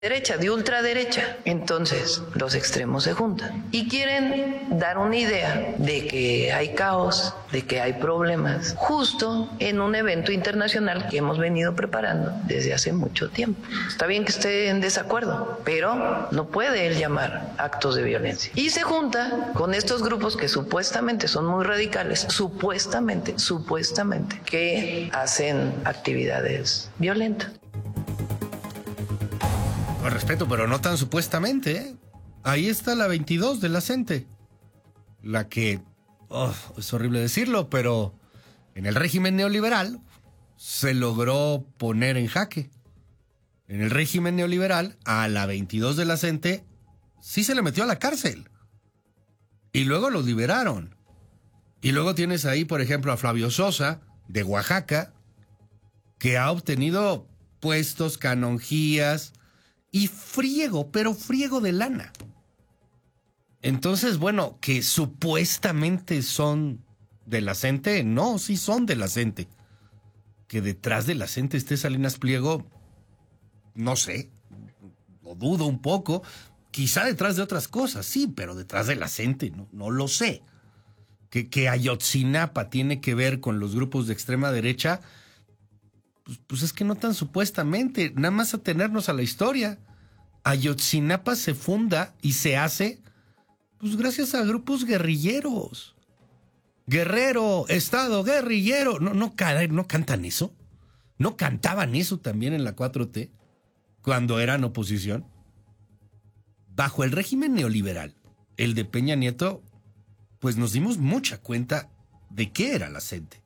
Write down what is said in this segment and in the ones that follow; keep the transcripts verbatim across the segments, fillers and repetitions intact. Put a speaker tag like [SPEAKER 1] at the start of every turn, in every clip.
[SPEAKER 1] derecha, de ultraderecha. Entonces, los extremos se juntan y quieren dar una idea de que hay caos, de que hay problemas, justo en un evento internacional que hemos venido preparando desde hace mucho tiempo. Está bien que esté en desacuerdo, pero no puede él llamar actos de violencia. Y se junta con estos grupos que supuestamente son muy radicales, supuestamente, supuestamente, que hacen actividades violentas.
[SPEAKER 2] Con respeto, pero no tan supuestamente, ¿eh? Ahí está la veintidós de la CENTE. La que, oh, es horrible decirlo, pero en el régimen neoliberal se logró poner en jaque. En el régimen neoliberal, a la veintidós de la CENTE sí se le metió a la cárcel. Y luego lo liberaron. Y luego tienes ahí, por ejemplo, a Flavio Sosa, de Oaxaca, que ha obtenido puestos, canonjías y friego, pero friego de lana. Entonces, bueno, que supuestamente son de la CENTE, no, sí son de la CENTE. Que detrás de la CENTE esté Salinas Pliego, no sé, lo dudo un poco. Quizá detrás de otras cosas, sí, pero detrás de la CENTE, no, no lo sé. Que, que Ayotzinapa tiene que ver con los grupos de extrema derecha, pues, pues es que no tan supuestamente, nada más atenernos a la historia. Ayotzinapa se funda y se hace pues gracias a grupos guerrilleros. Guerrero, Estado, guerrillero. No, no, no cantan eso. ¿No cantaban eso también en la cuatro T cuando eran oposición? Bajo el régimen neoliberal, el de Peña Nieto, pues nos dimos mucha cuenta de qué era la CENTE.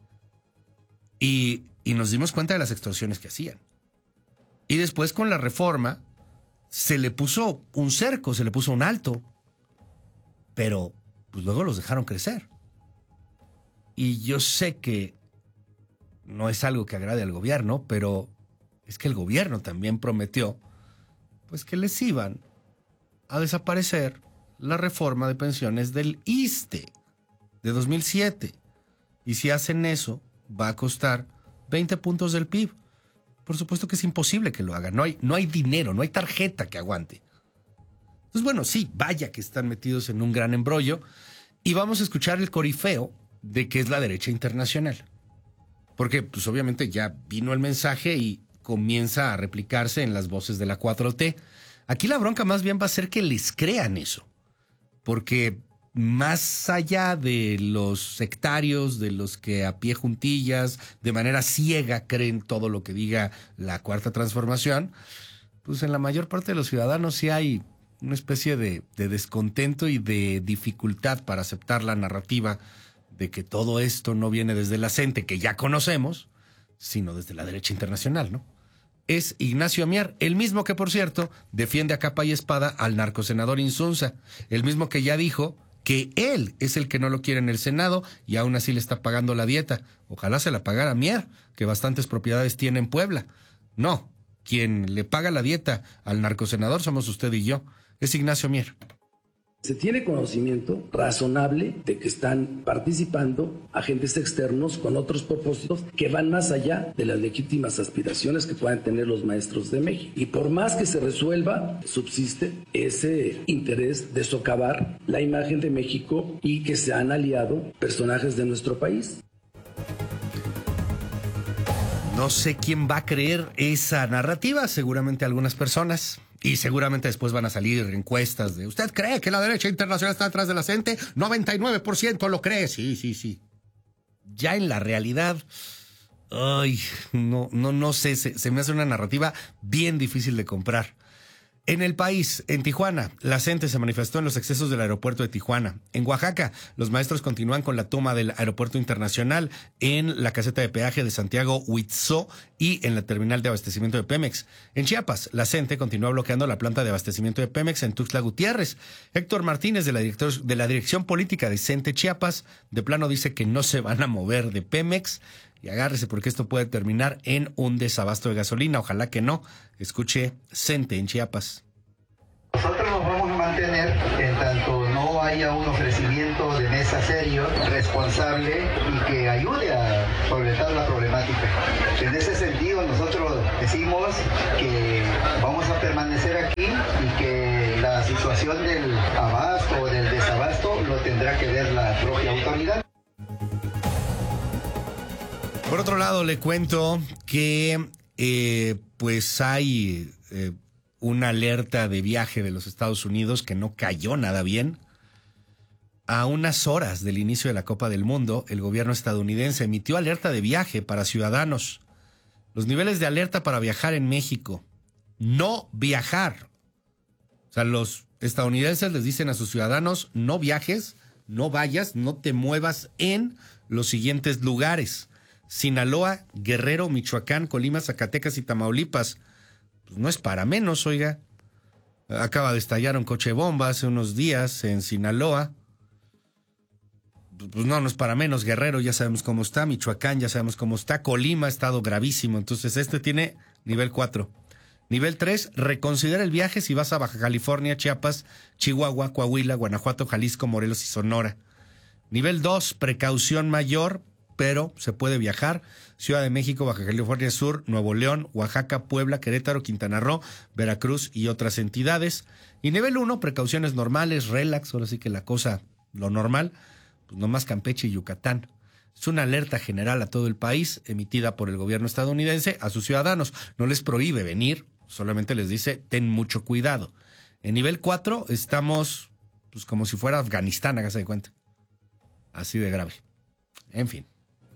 [SPEAKER 2] Y, y nos dimos cuenta de las extorsiones que hacían. Y después con la reforma se le puso un cerco, se le puso un alto. Pero pues luego los dejaron crecer. Y yo sé que no es algo que agrade al gobierno, pero es que el gobierno también prometió pues que les iban a desaparecer la reforma de pensiones del ISSSTE de dos mil siete. Y si hacen eso, va a costar veinte puntos del P I B. Por supuesto que es imposible que lo hagan. No hay, no hay dinero, no hay tarjeta que aguante. Entonces, bueno, sí, vaya que están metidos en un gran embrollo. Y vamos a escuchar el corifeo de qué es la derecha internacional. Porque, pues obviamente ya vino el mensaje y comienza a replicarse en las voces de la cuatro T. Aquí la bronca más bien va a ser que les crean eso. Porque más allá de los sectarios, de los que a pie juntillas, de manera ciega creen todo lo que diga la Cuarta Transformación, pues en la mayor parte de los ciudadanos sí hay una especie de, de descontento y de dificultad para aceptar la narrativa de que todo esto no viene desde la CENTE, que ya conocemos, sino desde la derecha internacional, ¿no? Es Ignacio Mier, el mismo que, por cierto, defiende a capa y espada al narcosenador Insunza, el mismo que ya dijo que él es el que no lo quiere en el Senado y aún así le está pagando la dieta. Ojalá se la pagara Mier, que bastantes propiedades tiene en Puebla. No, quien le paga la dieta al narcosenador somos usted y yo. Es Ignacio Mier.
[SPEAKER 3] Se tiene conocimiento razonable de que están participando agentes externos con otros propósitos que van más allá de las legítimas aspiraciones que puedan tener los maestros de México. Y por más que se resuelva, subsiste ese interés de socavar la imagen de México y que se han aliado personajes de nuestro país.
[SPEAKER 2] No sé quién va a creer esa narrativa, seguramente algunas personas. Y seguramente después van a salir encuestas de ¿usted cree que la derecha internacional está detrás de la CENTE? noventa y nueve por ciento lo cree. Sí, sí, sí. Ya en la realidad, ay, no, no, no sé, se, se me hace una narrativa bien difícil de comprar. En el país, en Tijuana, la CENTE se manifestó en los excesos del aeropuerto de Tijuana. En Oaxaca, los maestros continúan con la toma del aeropuerto internacional en la caseta de peaje de Santiago Huitzó y en la terminal de abastecimiento de Pemex. En Chiapas, la CENTE continúa bloqueando la planta de abastecimiento de Pemex en Tuxtla Gutiérrez. Héctor Martínez, de la, director, de la Dirección Política de CENTE Chiapas, de plano dice que no se van a mover de Pemex. Y agárrese porque esto puede terminar en un desabasto de gasolina. Ojalá que no. Escuche CENTE en Chiapas.
[SPEAKER 4] Nosotros nos vamos a mantener en tanto no haya un ofrecimiento de mesa serio, responsable y que ayude a solventar la problemática. En ese sentido, nosotros decimos que vamos a permanecer aquí y que la situación del abasto o del desabasto lo tendrá que ver la propia autoridad.
[SPEAKER 2] Por otro lado, le cuento que eh, pues hay eh, una alerta de viaje de los Estados Unidos que no cayó nada bien. A unas horas del inicio de la Copa del Mundo, el gobierno estadounidense emitió alerta de viaje para ciudadanos. Los niveles de alerta para viajar en México. No viajar. O sea, los estadounidenses les dicen a sus ciudadanos, no viajes, no vayas, no te muevas en los siguientes lugares. Sinaloa, Guerrero, Michoacán, Colima, Zacatecas y Tamaulipas. Pues no es para menos, oiga. Acaba de estallar un coche bomba hace unos días en Sinaloa. Pues no, no es para menos. Guerrero ya sabemos cómo está, Michoacán ya sabemos cómo está, Colima ha estado gravísimo. Entonces este tiene nivel cuatro. Nivel tres, reconsidera el viaje si vas a Baja California, Chiapas, Chihuahua, Coahuila, Guanajuato, Jalisco, Morelos y Sonora. Nivel dos, precaución mayor, pero se puede viajar. Ciudad de México, Baja California Sur, Nuevo León, Oaxaca, Puebla, Querétaro, Quintana Roo, Veracruz y otras entidades. Y nivel uno, precauciones normales, relax, ahora sí que la cosa, lo normal, pues nomás Campeche y Yucatán. Es una alerta general a todo el país emitida por el gobierno estadounidense a sus ciudadanos. No les prohíbe venir, solamente les dice, ten mucho cuidado. En nivel cuatro estamos pues como si fuera Afganistán, hágase de cuenta. Así de grave. En fin.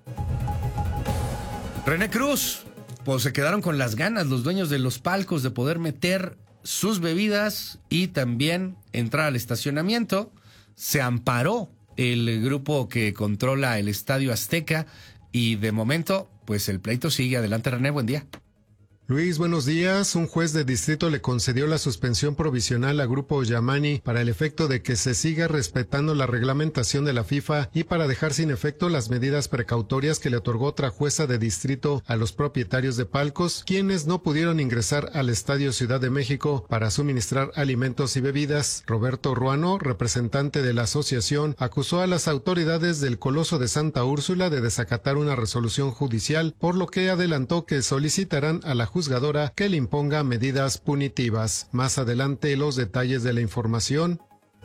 [SPEAKER 2] René Cruz, pues se quedaron con las ganas los dueños de los palcos de poder meter sus bebidas y también entrar al estacionamiento. Se amparó el grupo que controla el Estadio Azteca y de momento, pues el pleito sigue adelante. René, buen día.
[SPEAKER 5] Luis, buenos días. Un juez de distrito le concedió la suspensión provisional a Grupo Yamani para el efecto de que se siga respetando la reglamentación de la FIFA y para dejar sin efecto las medidas precautorias que le otorgó otra jueza de distrito a los propietarios de palcos, quienes no pudieron ingresar al Estadio Ciudad de México para suministrar alimentos y bebidas. Roberto Ruano, representante de la asociación, acusó a las autoridades del Coloso de Santa Úrsula de desacatar una resolución judicial, por lo que adelantó que solicitarán a la justicia juzgadora que le imponga medidas punitivas. Más adelante los detalles de la información.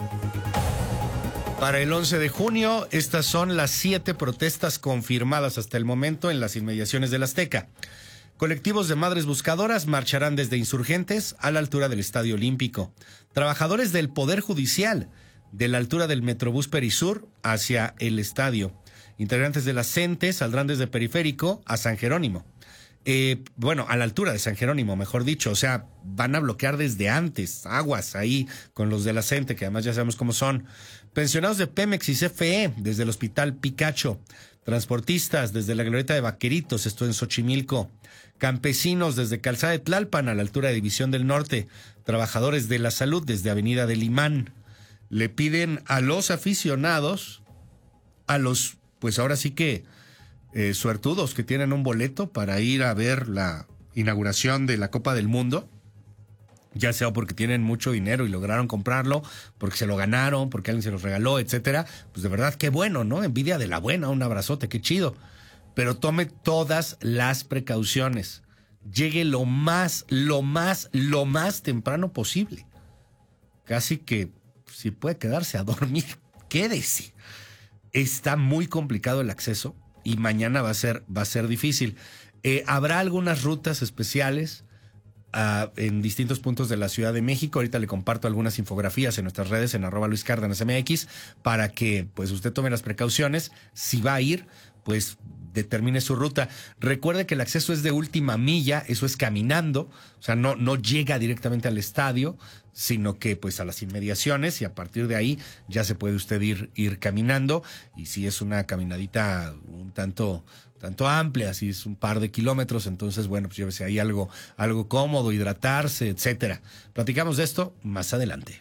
[SPEAKER 2] Para el once de junio, estas son las siete protestas confirmadas hasta el momento en las inmediaciones del Azteca. Colectivos de madres buscadoras marcharán desde Insurgentes a la altura del Estadio Olímpico. Trabajadores del Poder Judicial de la altura del Metrobús Perisur hacia el estadio. Integrantes de la CENTE saldrán desde Periférico a San Jerónimo. Eh, bueno, a la altura de San Jerónimo, mejor dicho, o sea, van a bloquear desde antes, aguas ahí con los de la CENTE, que además ya sabemos cómo son. Pensionados de Pemex y C F E desde el Hospital Picacho, transportistas desde la Glorieta de Vaqueritos, esto en Xochimilco, campesinos desde Calzada de Tlalpan a la altura de División del Norte, trabajadores de la salud desde Avenida del Imán. Le piden a los aficionados, a los, pues ahora sí que Eh, suertudos que tienen un boleto para ir a ver la inauguración de la Copa del Mundo, ya sea porque tienen mucho dinero y lograron comprarlo, porque se lo ganaron, porque alguien se los regaló, etcétera, pues de verdad qué bueno, ¿no? Envidia de la buena, un abrazote, qué chido. Pero tome todas las precauciones. Llegue lo más, lo más, lo más temprano posible. Casi que si puede quedarse a dormir, quédese. Está muy complicado el acceso. Y mañana va a ser, va a ser difícil. Eh, habrá algunas rutas especiales uh, en distintos puntos de la Ciudad de México. Ahorita le comparto algunas infografías en nuestras redes, en arroba Luis Cárdenas M X, para que pues usted tome las precauciones. Si va a ir, pues determine su ruta. Recuerde que el acceso es de última milla, eso es caminando, o sea, no, no llega directamente al estadio, sino que pues a las inmediaciones, y a partir de ahí ya se puede usted ir, ir caminando, y si es una caminadita un tanto, tanto amplia, si es un par de kilómetros, entonces bueno, pues llévese ahí algo, algo cómodo, hidratarse, etcétera. Platicamos de esto más adelante.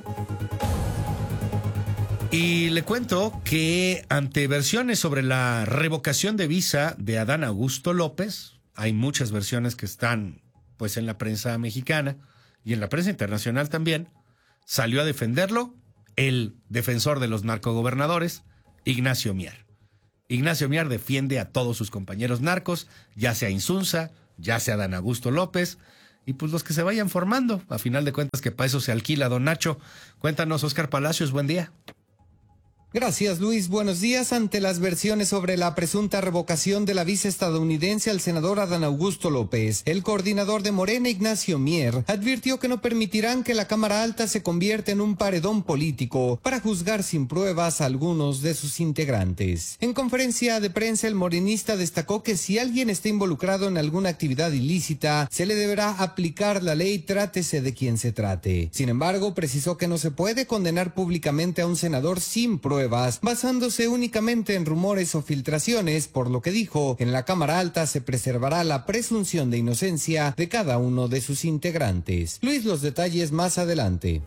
[SPEAKER 2] Y le cuento que ante versiones sobre la revocación de visa de Adán Augusto López, hay muchas versiones que están pues en la prensa mexicana y en la prensa internacional también, salió a defenderlo el defensor de los narcogobernadores, Ignacio Mier. Ignacio Mier defiende a todos sus compañeros narcos, ya sea Insunza, ya sea Dan Augusto López, y pues los que se vayan formando. A final de cuentas que para eso se alquila, don Nacho. Cuéntanos, Oscar Palacios, buen día.
[SPEAKER 6] Gracias, Luis. Buenos días. Ante las versiones sobre la presunta revocación de la visa estadounidense al senador Adán Augusto López, el coordinador de Morena, Ignacio Mier, advirtió que no permitirán que la Cámara Alta se convierta en un paredón político para juzgar sin pruebas a algunos de sus integrantes. En conferencia de prensa, el morenista destacó que si alguien está involucrado en alguna actividad ilícita, se le deberá aplicar la ley, trátese de quien se trate. Sin embargo, precisó que no se puede condenar públicamente a un senador sin pruebas, basándose únicamente en rumores o filtraciones, por lo que dijo, en la Cámara Alta se preservará la presunción de inocencia de cada uno de sus integrantes. Luis, los detalles más adelante.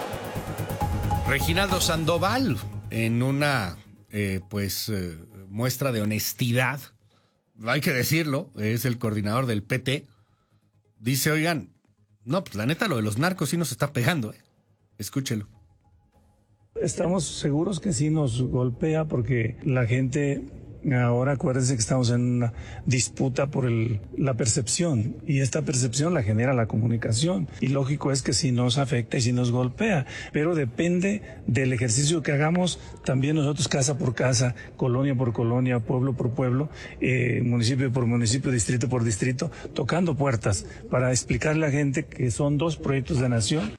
[SPEAKER 2] Reginaldo Sandoval, en una eh, pues eh, muestra de honestidad, hay que decirlo, es el coordinador del P T, dice, oigan, no, pues la neta lo de los narcos sí nos está pegando, eh. Escúchelo.
[SPEAKER 7] Estamos seguros que sí nos golpea porque la gente, ahora acuérdense que estamos en una disputa por el, la percepción, y esta percepción la genera la comunicación, y lógico es que sí nos afecta y sí nos golpea, pero depende del ejercicio que hagamos también nosotros casa por casa, colonia por colonia, pueblo por pueblo, eh, municipio por municipio, distrito por distrito, tocando puertas para explicarle a la gente que son dos proyectos de nación.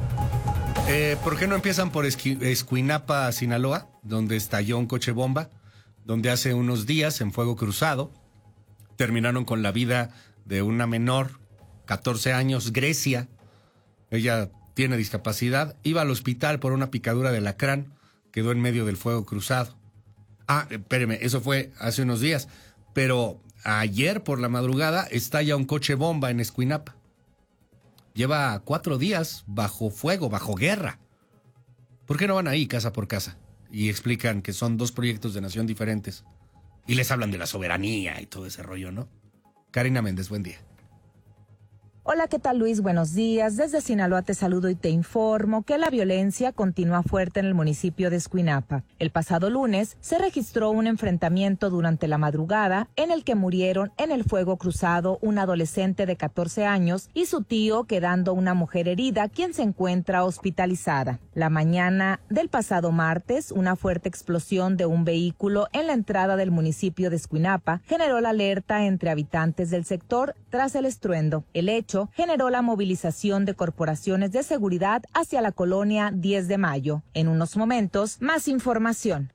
[SPEAKER 2] Eh, ¿Por qué no empiezan por Esqui- Escuinapa, Sinaloa, donde estalló un coche bomba, donde hace unos días en fuego cruzado terminaron con la vida de una menor, catorce años, Grecia? Ella tiene discapacidad, iba al hospital por una picadura de alacrán, quedó en medio del fuego cruzado. Ah, espéreme, eso fue hace unos días, pero ayer por la madrugada estalla un coche bomba en Escuinapa. Lleva cuatro días bajo fuego, bajo guerra. ¿Por qué no van ahí casa por casa y explican que son dos proyectos de nación diferentes? Y les hablan de la soberanía y todo ese rollo, ¿no? Karina Méndez, buen día.
[SPEAKER 8] Hola, ¿qué tal, Luis? Buenos días. Desde Sinaloa te saludo y te informo que la violencia continúa fuerte en el municipio de Escuinapa. El pasado lunes se registró un enfrentamiento durante la madrugada en el que murieron en el fuego cruzado un adolescente de catorce años y su tío, quedando una mujer herida, quien se encuentra hospitalizada. La mañana del pasado martes, una fuerte explosión de un vehículo en la entrada del municipio de Escuinapa generó la alerta entre habitantes del sector tras el estruendo. El hecho generó la movilización de corporaciones de seguridad hacia la colonia diez de mayo. En unos momentos, más información.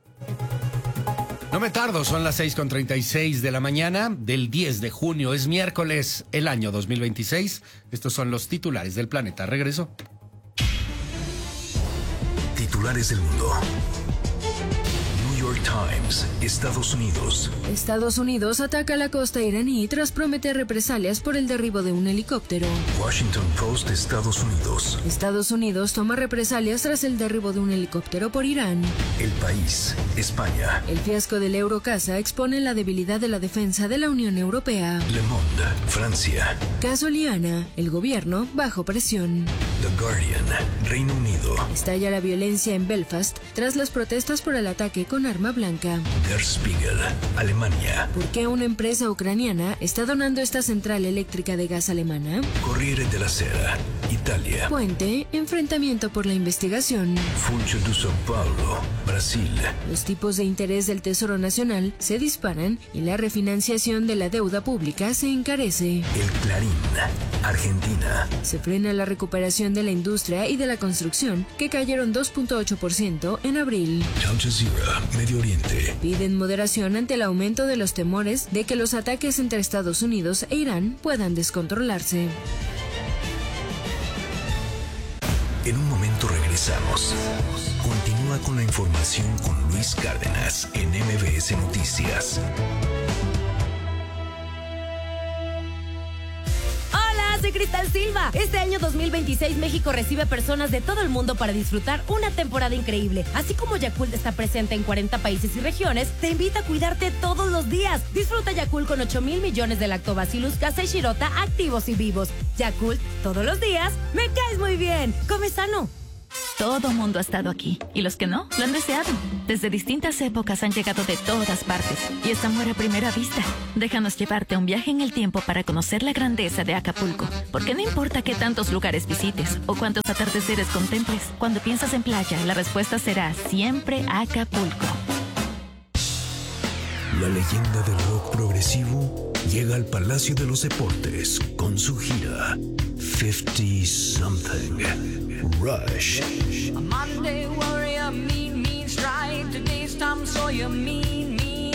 [SPEAKER 2] No me tardo, son las seis con treinta y seis de la mañana del diez de junio. Es miércoles, el año dos mil veintiséis. Estos son los titulares del planeta. Regreso.
[SPEAKER 9] Titulares del mundo. New York Times, Estados Unidos.
[SPEAKER 10] Estados Unidos ataca la costa iraní tras prometer represalias por el derribo de un helicóptero.
[SPEAKER 9] Washington Post, Estados Unidos.
[SPEAKER 10] Estados Unidos toma represalias tras el derribo de un helicóptero por Irán.
[SPEAKER 9] El País, España.
[SPEAKER 10] El fiasco del Eurocasa expone la debilidad de la defensa de la Unión Europea.
[SPEAKER 9] Le Monde, Francia.
[SPEAKER 10] Caso Liana, el gobierno bajo presión.
[SPEAKER 9] The Guardian, Reino Unido.
[SPEAKER 10] Estalla la violencia en Belfast tras las protestas por el ataque con arma blanca.
[SPEAKER 9] Der Spiegel, Alemania.
[SPEAKER 10] ¿Por qué una empresa ucraniana está donando esta central eléctrica de gas alemana?
[SPEAKER 9] Corriere della Sera, Italia.
[SPEAKER 10] Puente, enfrentamiento por la investigación.
[SPEAKER 9] Funcho de São Paulo, Brasil.
[SPEAKER 10] Los tipos de interés del Tesoro Nacional se disparan y la refinanciación de la deuda pública se encarece.
[SPEAKER 9] El Clarín, Argentina.
[SPEAKER 10] Se frena la recuperación de la industria y de la construcción, que cayeron dos punto ocho por ciento en abril.
[SPEAKER 9] Al Jazeera, Medio Oriente.
[SPEAKER 10] Piden moderación ante el aumento de los temores de que los ataques entre Estados Unidos e Irán puedan descontrolarse.
[SPEAKER 9] En un momento regresamos. Continúa con la información con Luis Cárdenas en M B S Noticias.
[SPEAKER 11] Soy Cristal Silva. Este año dos mil veintiséis México recibe personas de todo el mundo para disfrutar una temporada increíble. Así como Yakult está presente en cuarenta países y regiones, te invita a cuidarte todos los días. Disfruta Yakult con ocho mil millones de lactobacillus casei shirota activos y vivos. Yakult, todos los días, me caes muy bien. Come sano.
[SPEAKER 12] Todo mundo ha estado aquí, y los que no, lo han deseado. Desde distintas épocas han llegado de todas partes, y es amor a primera vista. Déjanos llevarte a un viaje en el tiempo para conocer la grandeza de Acapulco, porque no importa qué tantos lugares visites o cuántos atardeceres contemples, cuando piensas en playa, la respuesta será siempre Acapulco.
[SPEAKER 9] La leyenda del rock progresivo llega al Palacio de los Deportes con su gira cincuenta something. Rush.
[SPEAKER 13] A Monday warrior, mean, mean stride. Today's Tom Sawyer, mean, mean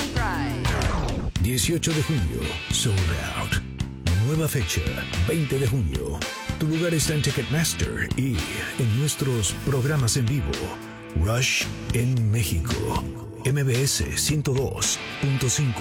[SPEAKER 13] pride.
[SPEAKER 9] dieciocho de junio, sold out. Nueva fecha, veinte de junio. Tu lugar está en Ticketmaster y en nuestros programas en vivo. Rush en México. M B S ciento dos punto cinco.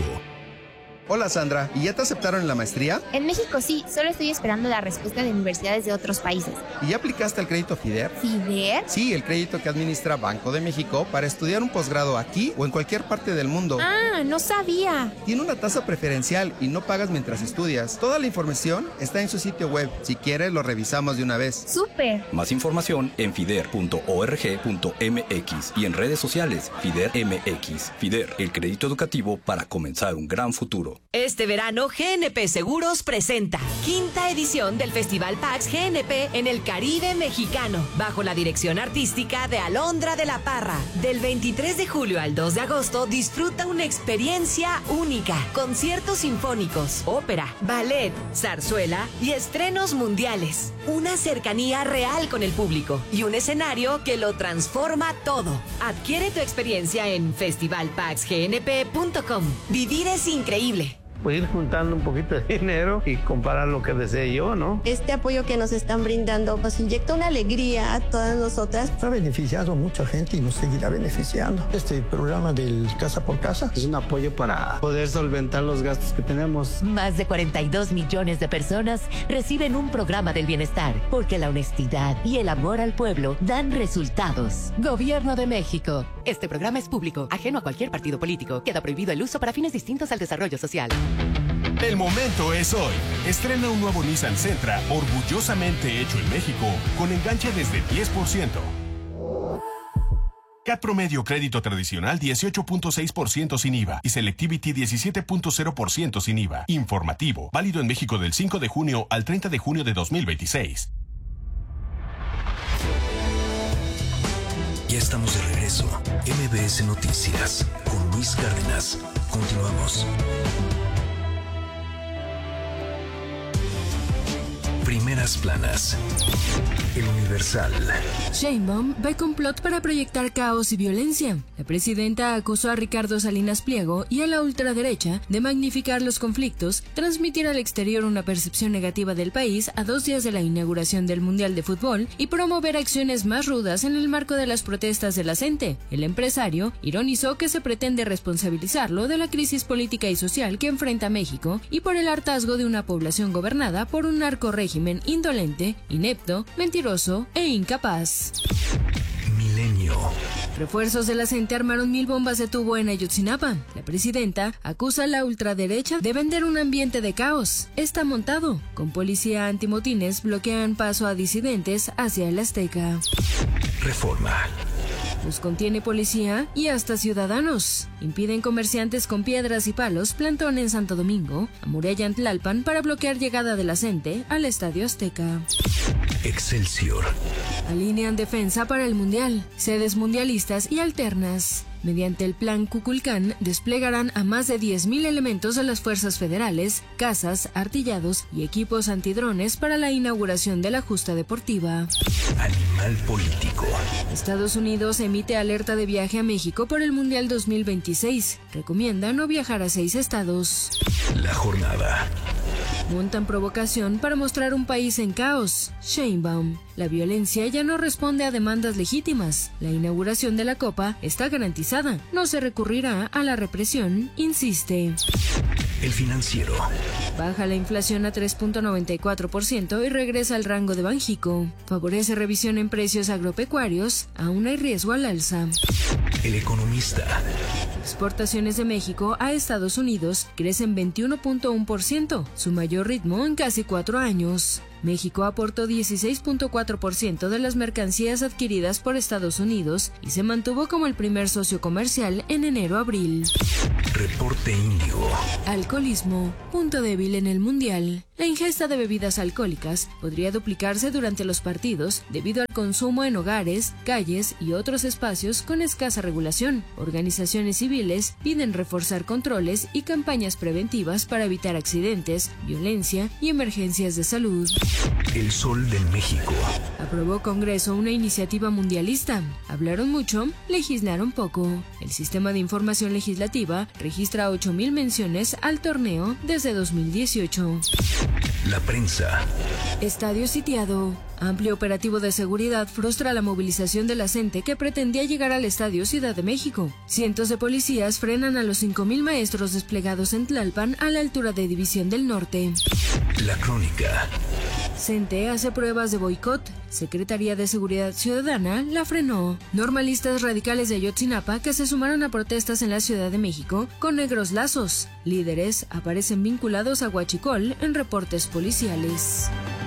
[SPEAKER 14] Hola Sandra, ¿y ya te aceptaron en la maestría?
[SPEAKER 15] En México sí, solo estoy esperando la respuesta de universidades de otros países.
[SPEAKER 14] ¿Y ya aplicaste al crédito FIDER?
[SPEAKER 15] ¿FIDER?
[SPEAKER 14] Sí, el crédito que administra Banco de México para estudiar un posgrado aquí o en cualquier parte del mundo.
[SPEAKER 15] Ah, no sabía.
[SPEAKER 14] Tiene una tasa preferencial y no pagas mientras estudias. Toda la información está en su sitio web. Si quieres, lo revisamos de una vez.
[SPEAKER 15] ¡Súper!
[SPEAKER 16] Más información en fider punto org punto m x y en redes sociales FIDER M X. FIDER, el crédito educativo para comenzar un gran futuro.
[SPEAKER 17] Este verano, G N P Seguros presenta quinta edición del Festival PAX G N P en el Caribe mexicano, bajo la dirección artística de Alondra de la Parra. Del veintitrés de julio al dos de agosto, disfruta una experiencia única. Conciertos sinfónicos, ópera, ballet, zarzuela y estrenos mundiales. Una cercanía real con el público y un escenario que lo transforma todo. Adquiere tu experiencia en festival pax g n p punto com. Vivir es increíble.
[SPEAKER 18] Pues ir juntando un poquito de dinero y comprar lo que desee yo, ¿no?
[SPEAKER 19] Este apoyo que nos están brindando nos inyecta una alegría a todas nosotras.
[SPEAKER 20] Ha beneficiado a mucha gente y nos seguirá beneficiando. Este programa del Casa por Casa
[SPEAKER 18] es un apoyo para poder solventar los gastos que tenemos.
[SPEAKER 21] Más de cuarenta y dos millones de personas reciben un programa del bienestar, porque la honestidad y el amor al pueblo dan resultados. Gobierno de México.
[SPEAKER 22] Este programa es público, ajeno a cualquier partido político. Queda prohibido el uso para fines distintos al desarrollo social.
[SPEAKER 23] El momento es hoy. Estrena un nuevo Nissan Sentra, orgullosamente hecho en México, con enganche desde diez por ciento. C A T promedio crédito tradicional dieciocho punto seis por ciento sin I V A y Selectivity diecisiete punto cero por ciento sin I V A. Informativo, válido en México del cinco de junio al treinta de junio de dos mil veintiséis.
[SPEAKER 9] Ya estamos de regreso. M B S Noticias con Luis Cárdenas. Continuamos. Primeras planas. El Universal.
[SPEAKER 10] Sheinbaum ve complot para proyectar caos y violencia. La presidenta acusó a Ricardo Salinas Pliego y a la ultraderecha de magnificar los conflictos, transmitir al exterior una percepción negativa del país a dos días de la inauguración del Mundial de Fútbol y promover acciones más rudas en el marco de las protestas de la gente. El empresario ironizó que se pretende responsabilizarlo de la crisis política y social que enfrenta México y por el hartazgo de una población gobernada por un narcorrégimen indolente, inepto, mentiroso e incapaz.
[SPEAKER 9] Milenio.
[SPEAKER 10] Refuerzos de la C E N T E armaron mil bombas de tubo en Ayotzinapa. La presidenta acusa a la ultraderecha de vender un ambiente de caos. Está montado. Con policía antimotines bloquean paso a disidentes hacia el Azteca.
[SPEAKER 9] Reforma.
[SPEAKER 10] Los contiene policía y hasta ciudadanos. Impiden comerciantes con piedras y palos plantón en Santo Domingo, amurallan Tlalpan para bloquear llegada de la C E N T E al Estadio Azteca.
[SPEAKER 9] Excelsior.
[SPEAKER 10] Alinean defensa para el Mundial, sedes mundialistas y alternas. Mediante el Plan Kukulcán, desplegarán a más de diez mil elementos de las fuerzas federales, cazas, artillados y equipos antidrones para la inauguración de la justa deportiva.
[SPEAKER 9] Animal político.
[SPEAKER 10] Estados Unidos emite alerta de viaje a México por el Mundial dos mil veintiséis. Recomienda no viajar a seis estados.
[SPEAKER 9] La jornada.
[SPEAKER 10] Montan provocación para mostrar un país en caos. Sheinbaum. La violencia ya no responde a demandas legítimas. La inauguración de la Copa está garantizada. No se recurrirá a la represión, insiste.
[SPEAKER 9] El Financiero.
[SPEAKER 10] Baja la inflación a tres punto noventa y cuatro por ciento y regresa al rango de Banjico. Favorece revisión en precios agropecuarios. Aún hay riesgo al alza.
[SPEAKER 9] El Economista.
[SPEAKER 10] Exportaciones de México a Estados Unidos crecen veintiuno punto uno por ciento, su mayor ritmo en casi cuatro años. México aportó dieciséis punto cuatro por ciento de las mercancías adquiridas por Estados Unidos y se mantuvo como el primer socio comercial en enero-abril.
[SPEAKER 9] Reporte Índigo.
[SPEAKER 10] Alcoholismo, punto débil en el Mundial. La ingesta de bebidas alcohólicas podría duplicarse durante los partidos debido al consumo en hogares, calles y otros espacios con escasa regulación. Organizaciones civiles piden reforzar controles y campañas preventivas para evitar accidentes, violencia y emergencias de salud.
[SPEAKER 9] El Sol de México.
[SPEAKER 10] Aprobó Congreso una iniciativa mundialista. Hablaron mucho, legislaron poco. El Sistema de Información Legislativa registra ocho mil menciones al torneo desde dos mil dieciocho.
[SPEAKER 9] La prensa.
[SPEAKER 10] Estadio sitiado. Amplio operativo de seguridad frustra la movilización de la gente que pretendía llegar al Estadio Ciudad de México. Cientos de policías frenan a los cinco mil maestros desplegados en Tlalpan a la altura de División del Norte.
[SPEAKER 9] La Crónica.
[SPEAKER 10] CENTE hace pruebas de boicot. Secretaría de Seguridad Ciudadana la frenó. Normalistas radicales de Ayotzinapa que se sumaron a protestas en la Ciudad de México con negros lazos. Líderes aparecen vinculados a Huachicol en reportes policiales.